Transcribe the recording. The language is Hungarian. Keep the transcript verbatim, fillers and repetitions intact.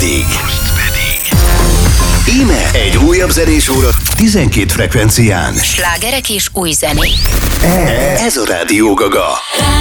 pedig... Íme egy újabb zenés óra tizenkét frekvencián. Slágerek és új zenék. Ez a Rádió Gaga.